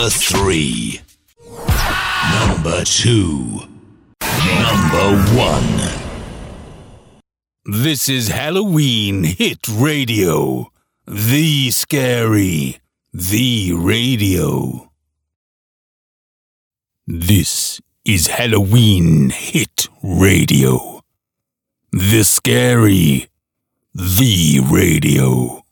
Number 3. Number 2. Number 1. This is Halloween Hit Radio. The Scary. The Radio. This is Halloween Hit Radio. The Scary. The Radio.